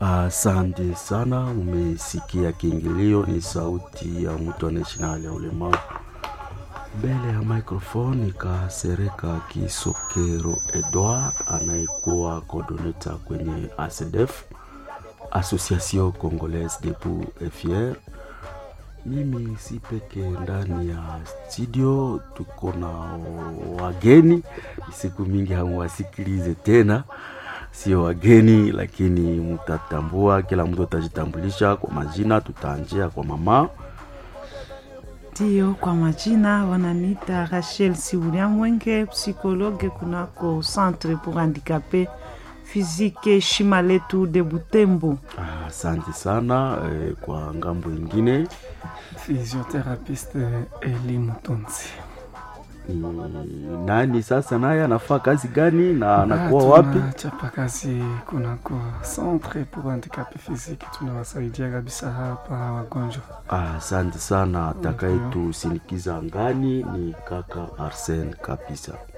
Asante sana, umesikia kiingilio ni sauti ya mtu anaishi na hali ya ulemavu. Mbele ya microphone Kasereka Kisokero Edouard, anayekuwa coordinator kwenye ACDF, Association Congolaise Debout et Fier. Mimi si peke ndani ya studio, tuko na wageni. Siku mingi hamuwasikilize tena. Sio wageni lakini mtatambua, kila mtu atajitambulisha kwa majina. Tutaanzia kwa mama. Ndio, kwa majina wananiita Rachel Sibuliamwenge, psychologue kunako Centre pour handicapés physique Shimaletu de Butembo. Asante sana. Kwa ngambo nyingine physiotherapiste Eli Mutonzi. Nani sasa naye anafaa kazi gani na anakuwa wapi? Chapa kazi kunako Centre pour handicapés physique, tunawasaidia kabisa hapa wagonjwa. Asante sana. Atakayetusindikiza ngani ni kaka Arsene kabisa.